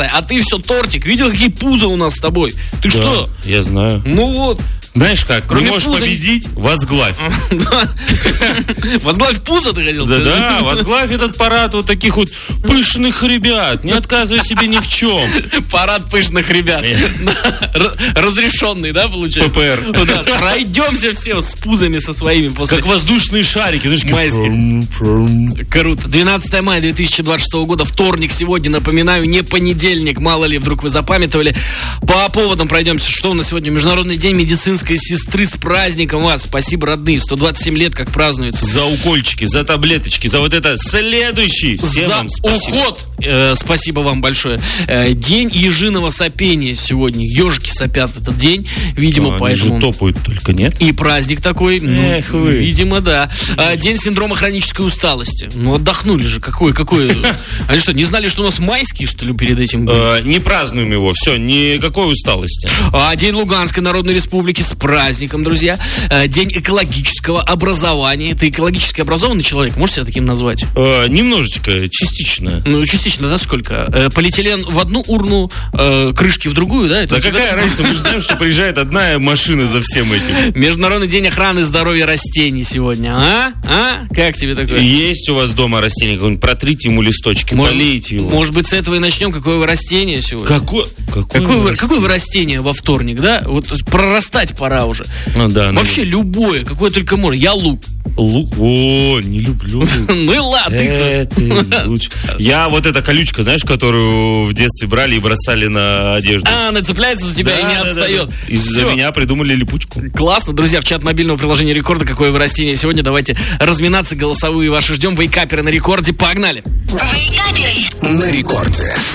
это, а ты все тортик. Видел, какие пузо у нас с тобой? Ты что? Я знаю. Ну вот. Знаешь как, Кроме не можешь пуза... победить, возглавь. Возглавь пузо, ты хотел сказать? Да, возглавь этот парад вот таких вот пышных ребят. Не отказывай себе ни в чем. Парад пышных ребят. Разрешенный, да, получается? ППР. Пройдемся все с пузами со своими после... Как воздушные шарики. Майские. Круто. 12 мая 2026 года, вторник сегодня, напоминаю, не понедельник. Мало ли, вдруг вы запамятовали. По поводам пройдемся. Что у нас сегодня? Международный день медицинской сестры. С праздником вас. Спасибо, родные. 127 лет, как празднуется. За укольчики, за таблеточки, за вот это следующий. Всем за вам спасибо. уход. Спасибо вам большое. День ежиного сопения сегодня. Ежики сопят этот день. Видимо, поэтому... Они же топают только, нет? И праздник такой. Эх вы. Видимо, да. День синдрома хронической усталости. Ну, отдохнули же. Какой? Они что, не знали, что у нас майские, что ли, перед этим были? Не празднуем его. Все, никакой усталости. День Луганской Народной Республики. С праздником, друзья. День экологического образования. Ты экологически образованный человек? Можешь себя таким назвать? Немножечко, частично. Ну, частично, да, сколько? Полиэтилен в одну урну, крышки в другую, да? Да какая разница? Мы же знаем, что приезжает одна машина за всем этим. Международный день охраны здоровья растений сегодня. Как тебе такое? Есть у вас дома растение какое-нибудь? Протрите ему листочки, полейте его. Может быть, с этого и начнем. Какое вы растение сегодня? Какое вы растение во вторник, да? Вот прорастать пора уже. Да, вообще любое, какое только можно. Я лук. Лук? О, не люблю. Ну и ладно. Это лучше. Я вот эта колючка, знаешь, которую в детстве брали и бросали на одежду. Она цепляется за тебя и не отстает. Из-за меня придумали липучку. Классно. Друзья, в чат мобильного приложения Рекорда какое вы растение сегодня. Давайте разминаться, голосовые ваши ждем. Вейкаперы на Рекорде. Погнали. Вейкаперы на Рекорде.